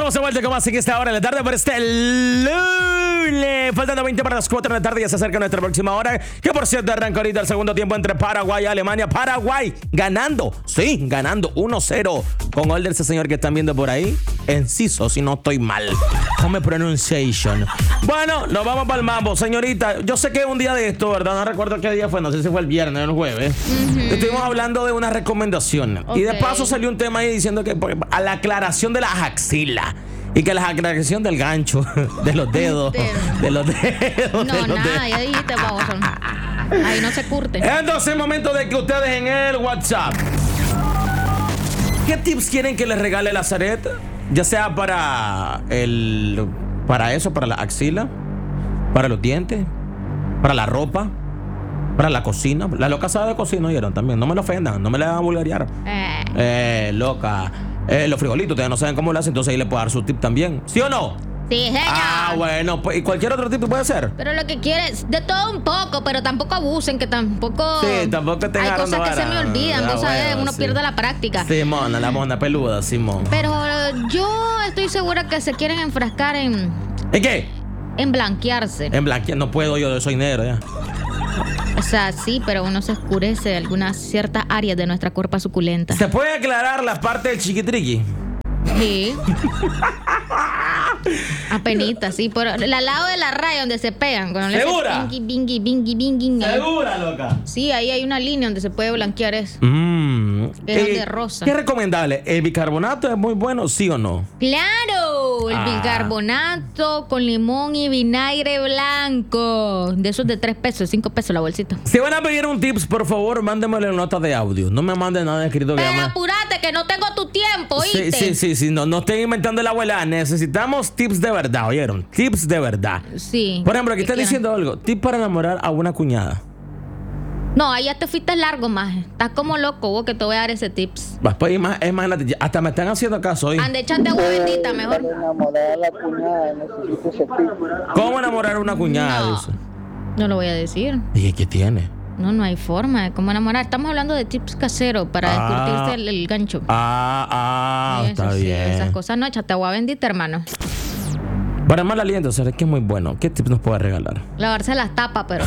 estamos de vuelta con más en esta hora de la tarde por este lunes. Faltando 20 para las 4 de la tarde, ya se acerca nuestra próxima hora. Que por cierto arranca ahorita el segundo tiempo entre Paraguay y Alemania. Paraguay ganando, sí, ganando 1-0 con gol de ese señor que están viendo por ahí. Enciso, si no estoy mal. Home pronunciation. Bueno, nos vamos para el mambo, señorita. Yo sé que es un día de esto, ¿verdad? No recuerdo qué día fue, no sé si fue el viernes o el jueves. Estuvimos hablando de una recomendación. Y de paso salió un tema ahí diciendo que a la aclaración de las axilas. Y que la aclaración del gancho, de los dedos. De los dedos. No, nada, ya dijiste, vamos. Ahí no se curte. Entonces es momento de que ustedes en el WhatsApp. ¿Qué tips quieren que les regale Lazaret? Ya sea para eso, para la axila, para los dientes, para la ropa, para la cocina. La loca sabe de cocina, ¿oyeron? También. No me lo ofendan, no me la hagan vulgarear. Loca. Los frijolitos, ustedes no saben cómo lo hacen, entonces ahí le puedo dar su tip también. ¿Sí o no? Sí, señor. Bueno, pues, ¿y cualquier otro tip puede ser? Pero lo que quieres, de todo un poco, pero tampoco abusen, que tampoco... Sí, tampoco te hay agarran cosas que se me olvidan, vos sabés, uno pierde la práctica. Simona, la mona peluda, Simón. Pero yo estoy segura que se quieren enfrascar en... ¿En qué? En blanquearse. En blanquear, no puedo, yo soy negro ya. O sea, sí, pero uno se escurece algunas ciertas áreas de nuestra cuerpa suculenta. ¿Se puede aclarar la parte del chiquitriqui? Sí. Apenita, sí, por al lado de la raya donde se pegan. ¿Segura? Bingui, bingui, bingui. ¿Segura, loca? Sí, ahí hay una línea donde se puede blanquear eso. Es de rosa. ¿Qué es recomendable? ¿El bicarbonato es muy bueno, sí o no? ¡Claro! El bicarbonato con limón y vinagre blanco. De esos de 3 pesos, 5 pesos la bolsita. Si van a pedir un tips, por favor, mándenmelo en nota de audio. No me manden nada escrito que Pero apúrate, que no tengo tu tiempo, ¿oíste? Sí. No estén inventando la abuela. Necesitamos tips de verdad, ¿oyeron? Tips de verdad. Sí. Por ejemplo, aquí está diciendo algo. Tip para enamorar a una cuñada. No, ahí ya te fuiste largo, maje. Estás como loco, vos, que te voy a dar ese tips. Pues, imagínate, hasta me están haciendo caso hoy. Ande, échate agua bendita, mejor. Para enamorar a la cuñada, necesito ese tip. ¿Cómo enamorar a una cuñada? No. Dice. No lo voy a decir. ¿Y qué tiene? No hay forma de cómo enamorar. Estamos hablando de tips caseros para descurtirse el gancho. Está sí, bien. Esas cosas no, échate agua bendita, hermano. Para mal aliento, ¿sabes qué es muy bueno? ¿Qué tips nos puede regalar? Lavarse las tapas, pero...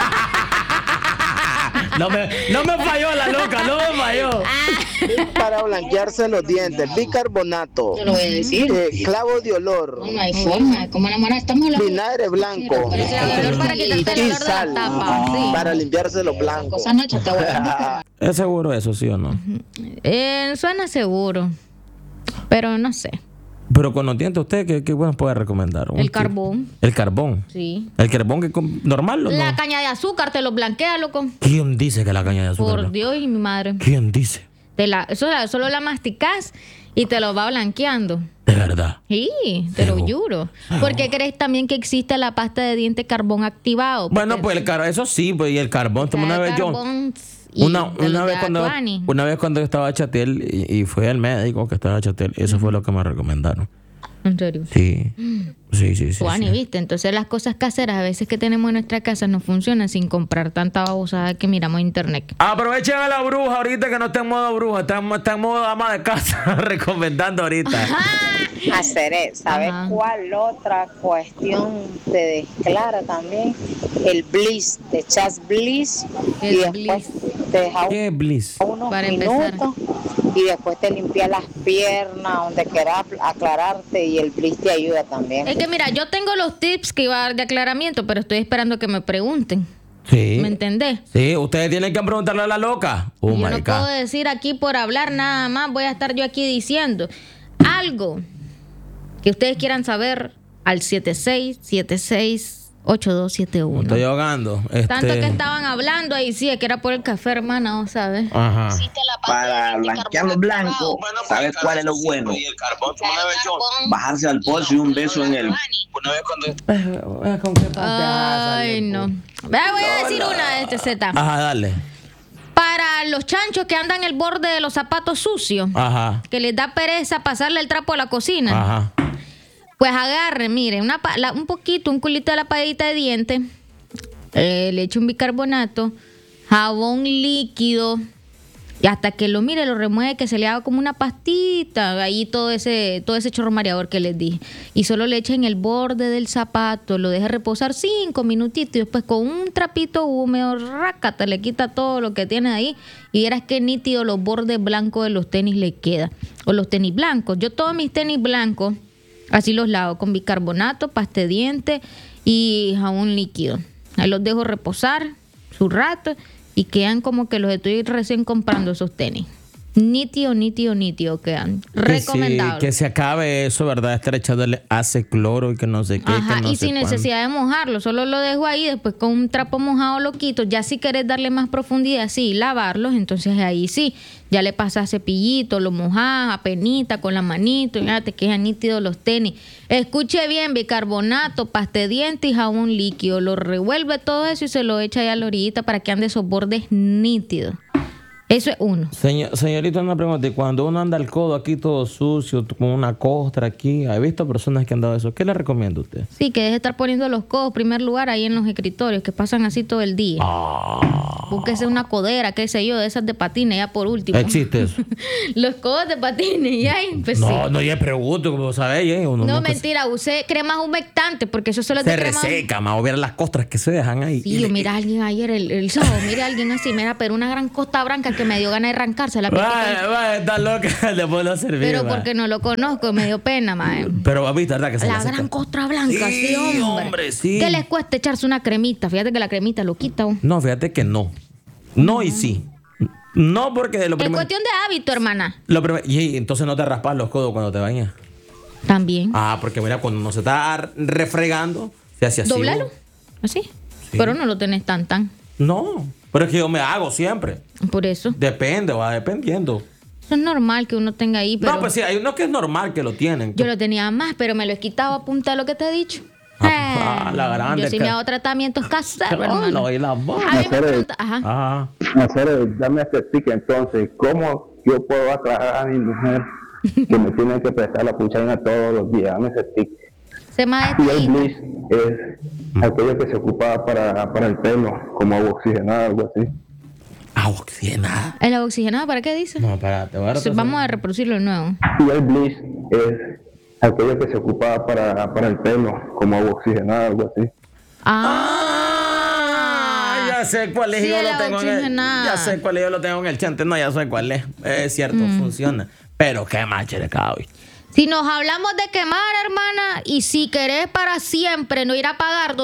No me falló la loca, no me falló. Para blanquearse los dientes, bicarbonato. Yo lo voy a decir. Clavo de olor. No hay forma de cómo enamorar. Estamos hablando Vinagre blanco. Clavo de olor para quitarte el Y olor de sal. la tapa. Sí. Para limpiarse los blancos. Cosa no, échate agua bendita. ¿Es seguro eso, sí o no? Suena seguro, pero no sé. Pero con los dientes, ¿usted qué bueno puede recomendar? El carbón. ¿El carbón? Sí. ¿El carbón que normal o no? La caña de azúcar te lo blanquea, loco. ¿Quién dice que la caña de azúcar? Por Dios y mi madre. ¿Quién dice? Solo la masticás y te lo va blanqueando. De verdad. Sí, te lo juro. ¿Por qué crees también que existe la pasta de dientes carbón activado? Bueno, pues eso sí, pues y el carbón. Una vez una vez cuando yo estaba a Chatel y fue al médico que estaba a Chatel, eso fue lo que me recomendaron. ¿En serio? Sí. Juan, y viste, entonces las cosas caseras a veces que tenemos en nuestra casa no funcionan sin comprar tanta babosada que miramos en internet. Aprovechen a la bruja ahorita que no está en modo bruja, está en modo ama de casa, recomendando ahorita. Hacer, ¿sabes cuál otra cuestión te desclara también? El bliss, te echas bliss y después te dejas ¿Qué es bliss? unos Para minutos y después te limpias las piernas donde quieras aclararte y el bliss te ayuda también. Es que mira, yo tengo los tips que iba a dar de aclaramiento, pero estoy esperando que me pregunten. Sí. ¿Me entendés? Sí, ustedes tienen que preguntarle a la loca. Yo no puedo decir aquí por hablar nada más, voy a estar yo aquí diciendo algo que ustedes quieran saber al 76768271. Estoy ahogando. Tanto que estaban hablando ahí, sí, que era por el café, hermana, ¿no sabes? Ajá. Para blanquear los blancos, ¿sabes cuál es lo bueno? Bajarse al pozo y un beso en el... Ay, no. Voy a decir una de este Z. Ajá, dale. Para los chanchos que andan el borde de los zapatos sucios, Ajá. que les da pereza pasarle el trapo a la cocina. Ajá. Pues agarren, miren, un culito de la payita de diente, le echo un bicarbonato, jabón líquido, Y hasta que lo mire, lo remueve, que se le haga como una pastita, ahí todo ese chorro mareador que les dije. Y solo le echa en el borde del zapato, lo deja reposar 5 minutitos y después con un trapito húmedo, rácata, le quita todo lo que tiene ahí. Y verás qué nítido los bordes blancos de los tenis le queda. O los tenis blancos. Yo todos mis tenis blancos, así los lavo con bicarbonato, pasta de diente y jabón líquido. Ahí los dejo reposar su rato. Y quedan como que los estoy recién comprando esos tenis. Nítido quedan. Recomendable. Que se acabe eso, ¿verdad? Estar echándole hace cloro y que no sé qué. Ajá, que no y sé sin cuándo. necesidad de mojarlo. Solo lo dejo ahí, después con un trapo mojado lo quito. Ya si querés darle más profundidad, sí, lavarlos, entonces ahí sí. Ya le pasas cepillito, lo mojás, apenita con la manito, y ya te quedan nítidos los tenis. Escuche bien, bicarbonato, pasta de diente y jabón líquido. Lo revuelve todo eso y se lo echa ahí a la orillita para que ande esos bordes nítidos. Eso es uno. Señorita, una pregunta. Y cuando uno anda el codo aquí todo sucio, con una costra aquí, ¿he visto personas que han dado eso? ¿Qué le recomienda a usted? Sí, que deje de estar poniendo los codos en primer lugar ahí en los escritorios, que pasan así todo el día. Búsquese una codera, qué sé yo, de esas de patines, ya por último. ¿Existe eso? Los codos de patines, ya empecé. No, yo pregunto, como sabéis. Uno No, nunca mentira, usé cremas humectantes, porque eso solo es de se crema. reseca, más o ver las costras que se dejan ahí. Sí, yo miré a alguien ayer, el sábado, miré a alguien así, mira, pero una gran costa branca que me dio ganas de arrancarse la Va, está loca, después lo servir. Pero porque no lo conozco, me dio pena, mae. Pero viste, ¿verdad? Que se La le seca. gran costra blanca, sí, hombre. Sí. ¿Qué les cuesta echarse una cremita? Fíjate que la cremita lo quita. No, fíjate que no. No y sí. No, porque lo Es primero. cuestión de hábito, hermana. Y entonces no te raspas los codos cuando te bañas. También. Ah, porque mira, cuando uno se está refregando, se hace así. Dóblalo. ¿no? Así. Sí. Pero no lo tenés tan. No, pero es que yo me hago siempre. Por eso. Depende, va dependiendo. Eso es normal que uno tenga ahí, pero No, pues sí, hay unos que es normal que lo tienen. yo lo tenía más, pero me lo he quitado a punta de lo que te he dicho. La grande. Yo sí me hago tratamientos caseros, hermano. No, y la A voz. mí me pregunta, ajá. Ah. Hacer, dame este stick entonces, ¿cómo yo puedo aclarar a mi mujer que me tiene que prestar la puchaina todos los días? Dame ese stick. Se me Y el bliss es aquello que se ocupa para el pelo, como agua oxigenada, algo así. Agua oxigenada. ¿El agua oxigenada para qué dice? No, espérate, voy a retroceder. Vamos a reproducirlo de nuevo. Y el bliss es aquello que se ocupa para el pelo, como agua oxigenada, algo así. Ya sé cuál es, Sí, yo el lo agua tengo en el, oxigenada. ya sé cuál es, yo lo tengo en el chante. No, ya sé cuál es cierto, funciona. Pero qué manche de cabrón. Si nos hablamos de quemar, hermana, y si querés para siempre no ir a pagar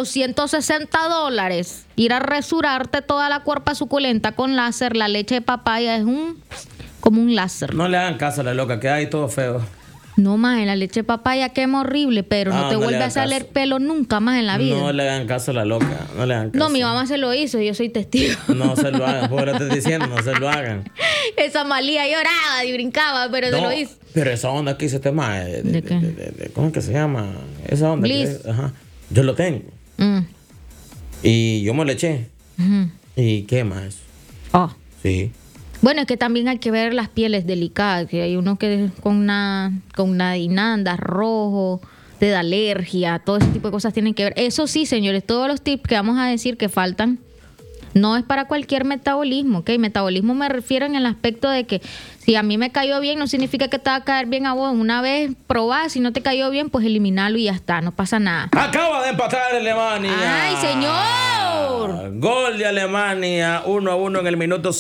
$260, ir a resurarte toda la cuerpa suculenta con láser, la leche de papaya es como un láser. No le hagan caso a la loca, que hay todo feo. No más, en la leche de papaya quema horrible, pero no te no le vuelve a hagan salir caso. pelo nunca más en la vida. No le hagan caso a la loca, no le hagan caso. No, mi mamá se lo hizo, yo soy testigo. No se lo hagan, por eso te estoy diciendo, no se lo hagan. Esa Malía lloraba y brincaba, pero se No, lo hizo. pero esa onda que hice este más, ¿De qué? ¿cómo es que se llama? Esa onda. Bliss. Ajá. Yo lo tengo. Mm. Y yo me lo eché. Ujú. ¿Y qué más? Oh. Sí. Bueno, es que también hay que ver las pieles delicadas, que hay uno que con nadina anda rojo, te da alergia, todo ese tipo de cosas tienen que ver. Eso sí, señores, todos los tips que vamos a decir que faltan no es para cualquier metabolismo, ¿ok? Metabolismo me refiero en el aspecto de que si a mí me cayó bien, no significa que te va a caer bien a vos. Una vez probás, si no te cayó bien, pues eliminarlo y ya está, no pasa nada. Acaba de empatar Alemania. ¡Ay, señor! Gol de Alemania, 1-1 en el minuto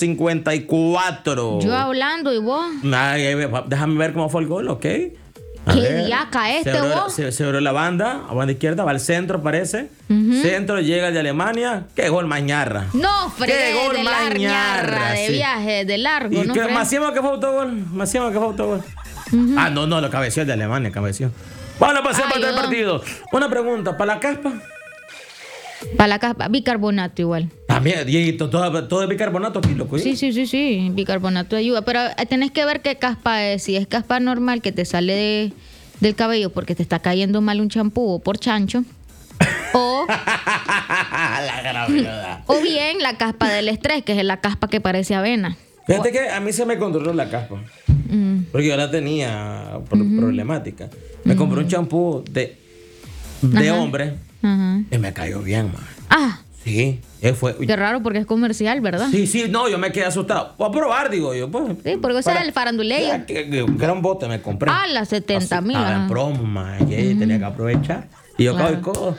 54. Yo hablando y vos, Ay, déjame ver cómo fue el gol, ¿ok? A ¿qué ver. diaca vos? Se abrió la banda, a banda izquierda, va al centro, parece. Centro, llega el de Alemania. ¡Qué gol mañarra! No, ¡Qué fregué, gol de mañarra! de Sí. viaje, de largo, ¿Y ¿no? qué? fregué? Máximo que fue autogol. Máximo que fue autogol. Ah, no, lo cabeció el de Alemania, cabeció. Bueno, pasemos Ay, para el no. partido. Una pregunta, ¿para la caspa? Para la caspa, bicarbonato igual. También, Dieguito, todo es bicarbonato aquí, loco. Sí, bicarbonato ayuda. Pero tenés que ver qué caspa es. Si es caspa normal que te sale del cabello porque te está cayendo mal un champú o por chancho. O, La gravedad. o bien la caspa del estrés, que es la caspa que parece avena. Fíjate que a mí se me controló la caspa. Porque yo la tenía problemática. Me compré un champú de Ajá. hombre Ajá. y me cayó bien, man. Ah, Sí, fue. Qué raro porque es comercial, ¿verdad? Sí, no, yo me quedé asustado. Voy a probar, digo yo. Pues, Sí, porque ese es el faranduleo. Que era un bote, me compré. Las 70,000. Estaba en promo, man, y tenía que aprovechar. Y yo, Claro. codo.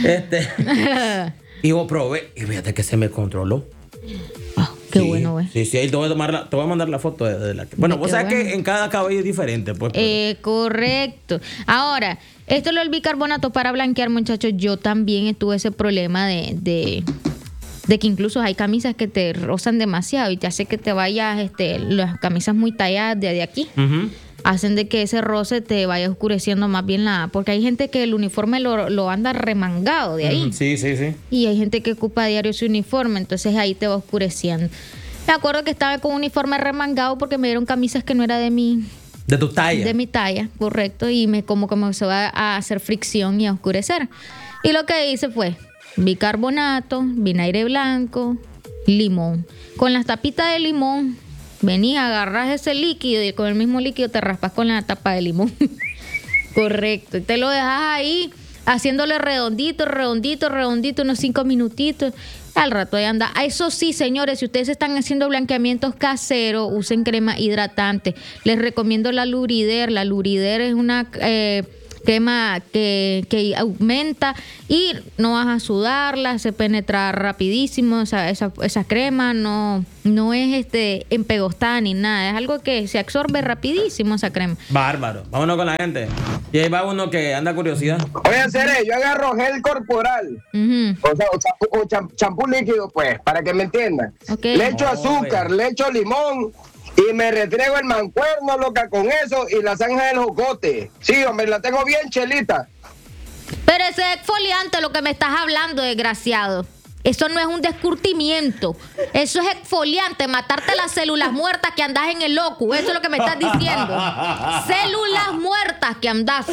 Y yo probé, y fíjate que se me controló. Qué Sí, bueno, güey. Sí, ahí te voy a mandar la foto de la que. Bueno, vos sabés bueno. que en cada cabello es diferente, pues. Correcto. Ahora, esto es lo del bicarbonato para blanquear, muchachos. Yo también tuve ese problema de que incluso hay camisas que te rozan demasiado y te hace que te vayas, las camisas muy talladas de aquí. Ujú. Hacen de que ese roce te vaya oscureciendo más bien porque hay gente que el uniforme lo anda remangado de ahí. Sí. Y hay gente que ocupa a diario su uniforme, entonces ahí te va oscureciendo. Me acuerdo que estaba con un uniforme remangado porque me dieron camisas que no era de mi talla. De mi talla, correcto. Y como que me se va a hacer fricción y a oscurecer. Y lo que hice fue bicarbonato, vinagre blanco, limón. Con las tapitas de limón, venís, agarras ese líquido y con el mismo líquido te raspas con la tapa de limón. Correcto. Y te lo dejas ahí haciéndole redondito, unos 5 minutitos. Al rato ahí anda. Eso sí, señores, si ustedes están haciendo blanqueamientos caseros, usen crema hidratante. Les recomiendo la Lurider. La Lurider es una crema que aumenta y no vas a sudarla, se penetra rapidísimo. O sea, esa crema no es empegostada ni nada. Es algo que se absorbe rapidísimo, esa crema. Bárbaro. Vámonos con la gente. Y ahí va uno que anda curiosidad. Oye, Cere, yo agarro gel corporal. Uh-huh. O sea, champú líquido, pues, para que me entiendan. Okay. Le echo azúcar, le echo limón y me retrego el mancuerno, loca, con eso y la zanja del jocote. Sí, hombre, la tengo bien chelita. Pero ese es exfoliante lo que me estás hablando, desgraciado. Eso no es un descurtimiento. Eso es exfoliante, matarte las células muertas que andás en el loco. Eso es lo que me estás diciendo. Células muertas que andás.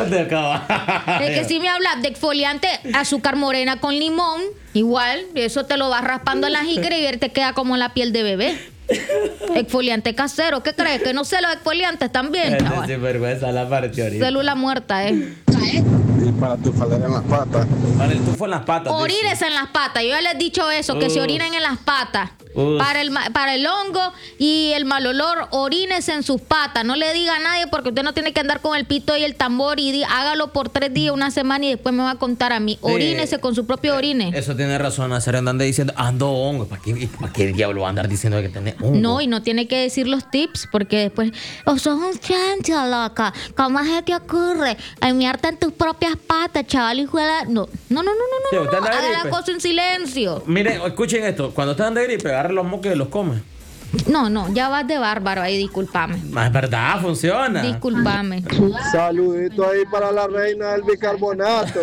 Es que si me hablas de exfoliante, azúcar morena con limón, igual, eso te lo vas raspando en la jícara y te queda como la piel de bebé. Exfoliante casero, ¿qué crees? Que no sé los exfoliantes también, chaval. Sinvergüenza la parte ahorita. Célula muerta, Y para tufalar en las patas. Para el tufo en las patas. Orines en las patas. Yo ya les he dicho eso, que se orinen en las patas. Para el hongo y el mal olor, orines en sus patas. No le diga a nadie porque usted no tiene que andar con el pito y el tambor y hágalo por 3 días, una semana y después me va a contar a mí. Sí. Orínese con su propio orine. Eso tiene razón, hacer andan diciendo, ando hongo. ¿Para qué diablo va a andar diciendo que tiene hongo? No, y no tiene que decir los tips porque después, sos un chancho, loca. ¿Cómo se te ocurre enviarte en tus propias patas, chaval? Hijo de la... No. Sí, usted anda de Haga la gripe. cosa en silencio. Miren, escuchen esto. Cuando ustedes andan de gripe, agarren los mocos y los comen. No, ya vas de bárbaro ahí, discúlpame. Es verdad, funciona. Discúlpame. Saludito ahí para la reina del bicarbonato.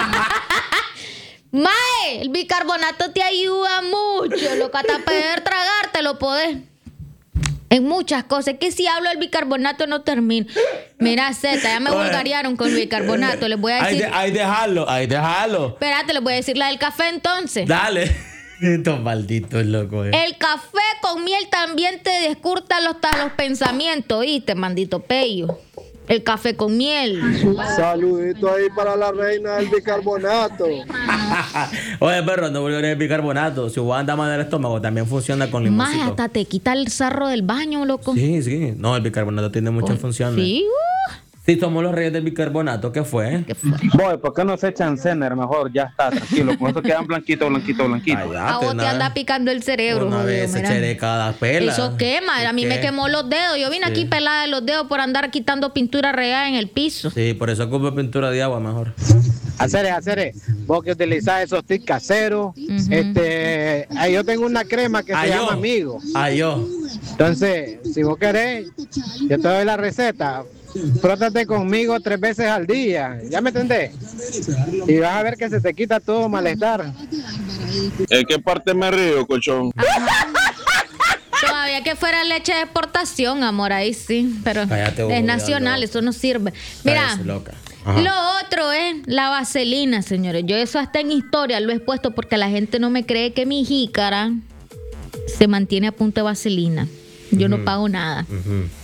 Mae, el bicarbonato te ayuda mucho, loco, hasta poder tragarte lo podés. En muchas cosas. Que si hablo del bicarbonato no termino. Mira, Zeta, ya me vulgarearon con el bicarbonato. Les voy a decir... Ahí déjalo. Espérate, les voy a decir la del café entonces. Dale. Estos malditos locos. El café con miel también te descurta los pensamientos, ¿viste, mandito pello? El café con miel. Saludito ahí para la reina del bicarbonato. Oye, perro, no volveré el bicarbonato. Si vos andas mal del estómago, también funciona con limoncito. Más hasta te quita el sarro del baño, loco. Sí. No, el bicarbonato tiene muchas funciones. Sí, Sí, somos los reyes del bicarbonato. ¿Qué fue? Voy, ¿por qué no se echan Zener? Mejor, ya está, tranquilo. Con eso quedan blanquito. a vos te anda picando el cerebro. Una jodido, vez mira. eché cada pela. Eso quema, a mí me quemó los dedos. Yo vine aquí pelada de los dedos por andar quitando pintura regada en el piso. Sí, por eso ocupo pintura de agua mejor. Hacer, vos que utilizás esos tics caseros, ahí yo tengo una crema que se llama Amigo. Yo. Entonces, si vos querés, yo te doy la receta. Frótate conmigo 3 veces al día, ¿ya me entendés? Y vas a ver que se te quita todo malestar. ¿En qué parte me río, cochón? Todavía que fuera leche de exportación, amor, ahí sí, pero Cállate, es nacional, eso no sirve. Mira, Cállese, loca. Ajá. lo otro es la vaselina, señores. Yo eso hasta en historia lo he puesto porque la gente no me cree que mi jícara se mantiene a punto de vaselina. Yo no pago nada.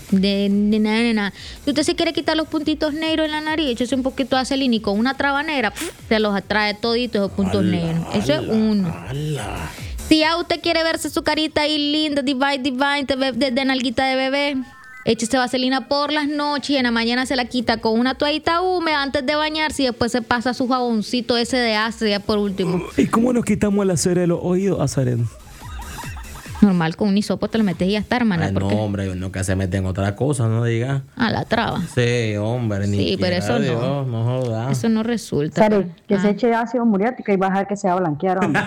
De nada. Si usted se quiere quitar los puntitos negros en la nariz, échese un poquito de vaselina y con una trabanera se los atrae toditos esos puntos negros. Eso es uno. Si ya usted quiere verse su carita ahí linda, divine, de nalguita de bebé, échese vaselina por las noches y en la mañana se la quita con una toallita húmeda antes de bañarse y después se pasa su jaboncito ese de ácido ya por último. ¿Y cómo nos quitamos la cera de los oídos, Azarén? Normal, con un hisopo te lo metes y ya está, hermana. Ay, no, hombre, uno que se mete en otra cosa, no diga. A la traba. Sí, hombre, ni sí, pero eso Dios, no. No joda. Eso no resulta. Sare, que se eche ácido muriático y va a dejar que se va a blanquear, hombre.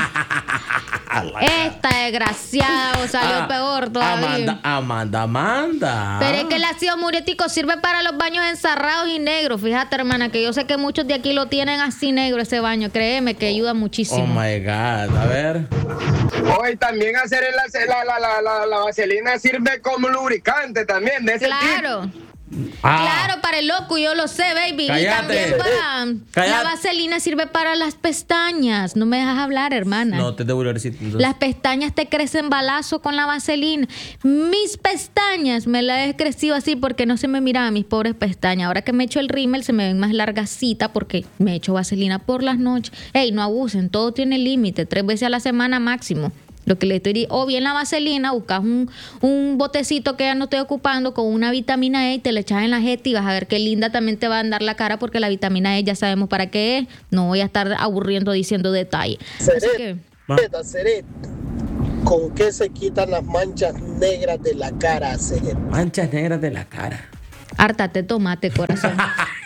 Esta desgraciada salió peor todavía. Amanda. Pero es que el ácido muriático sirve para los baños ensarrados y negros. Fíjate, hermana, que yo sé que muchos de aquí lo tienen así negro ese baño. Créeme que ayuda muchísimo. Oh my God. A ver. Hoy también hacer la vaselina sirve como lubricante también, de ese Claro. Claro, para el loco, yo lo sé, baby. Cállate. Y también la vaselina sirve para las pestañas. No me dejas hablar, hermana. No, te debo decir. Las pestañas te crecen balazo con la vaselina. Mis pestañas me las he crecido así porque no se me miraban mis pobres pestañas. Ahora que me echo el rímel se me ven más largacita porque me echo vaselina por las noches. Ey, no abusen, todo tiene límite, 3 veces a la semana máximo. Lo que le estoy diciendo, o bien la vaselina, buscas un botecito que ya no estoy ocupando con una vitamina E y te le echas en la jeta y vas a ver qué linda también te va a andar la cara porque la vitamina E ya sabemos para qué es. No voy a estar aburriendo diciendo detalles. Seret, ¿con qué se quitan las manchas negras de la cara, Seret? Manchas negras de la cara. Hártate tomate, corazón.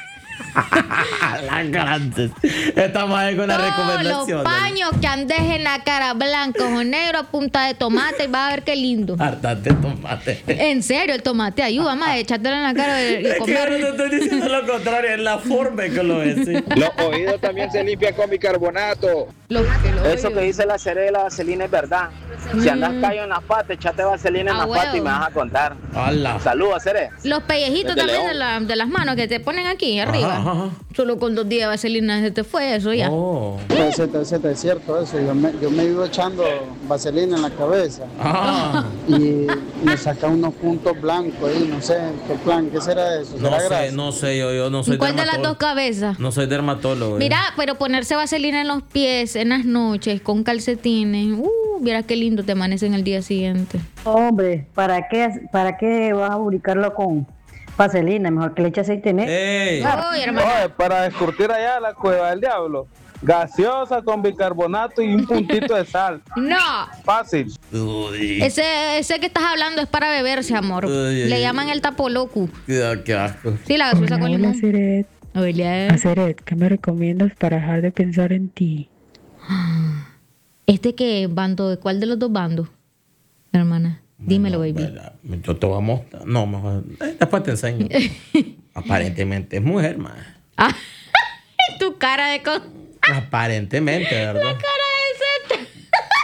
Estamos ahí con la recomendación. Los paños que andes en la cara blancos o negros a punta de tomate y vas a ver qué lindo. Hartate tomate. En serio, el tomate ayuda más, échatelo en la cara y comer. Es que no te estoy diciendo lo contrario, es la forma en que lo es. ¿Sí? Los oídos también se limpian con bicarbonato. Eso que dice la Cere de la vaselina es verdad. Si andas callo en las patas, echate vaselina en las patas y me vas a contar. Saludos, Cere. Los pellejitos también de las manos que te ponen aquí arriba. Ajá. Solo con 2 días de vaselina se te fue eso ya. Es cierto eso. Yo me vivo echando vaselina en la cabeza. Y me saca unos puntos blancos ahí. No sé qué será eso. No sé, yo no soy ¿Cuál dermatólogo. de las 2 cabezas? No soy dermatólogo. Mira, pero ponerse vaselina en los pies en las noches con calcetines. Mira qué lindo te amanece en el día siguiente. Hombre, ¿para qué vas a lubricarlo con vaselina? Mejor que le eche aceite negro. Para escurtir allá la cueva del diablo. Gaseosa con bicarbonato y un puntito de sal. No. Fácil. Ese que estás hablando es para beberse, amor. Le llaman el tapolocu. Qué asco. Sí, la gaseosa con limón. Hola, Seret, ¿qué me recomiendas para dejar de pensar en ti? ¿Cuál de los 2 bandos? Hermana, dímelo, baby. Yo te voy a mostrar. No, mejor. Después te enseño. Aparentemente es mujer, man. Tu cara de Aparentemente, ¿verdad? La cara de ese.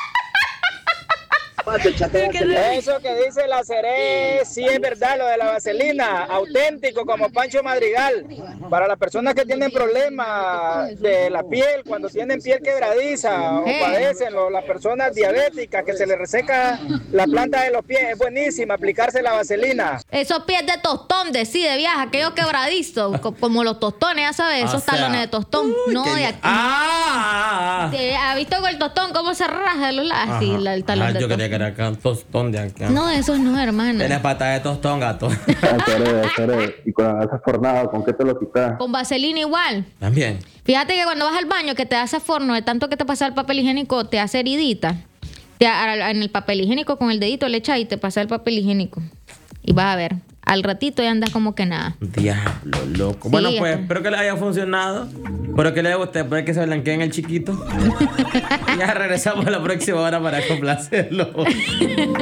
Eso que dice la Cere, sí es verdad, lo de la vaselina, auténtico como Pancho Madrigal. Para las personas que tienen problemas de la piel, cuando tienen piel quebradiza o padecen, o las personas diabéticas que se les reseca la planta de los pies, es buenísima aplicarse la vaselina. Esos pies de tostón, de viaja, aquellos quebradizos, como los tostones, ya sabes, esos talones de tostón. No, de aquí. ¿Ha visto con el tostón cómo se raja de los lados? Sí, el talón de yo tostón. quería que era acá un tostón de acá. No, esos no, hermana. Tienes pata de tostón, gato. Y con esa fornada, ¿con qué te lo quitas? Con vaselina igual. También. Fíjate que cuando vas al baño que te hace forno de tanto que te pasa el papel higiénico, te hace heridita. En el papel higiénico con el dedito le echas y te pasa el papel higiénico. Y vas a ver, al ratito ya andas como que nada. Diablo, loco. Sí, bueno, pues espero que les haya funcionado. Espero que les guste, espero que se blanqueen el chiquito. Ya regresamos a la próxima hora para complacerlo.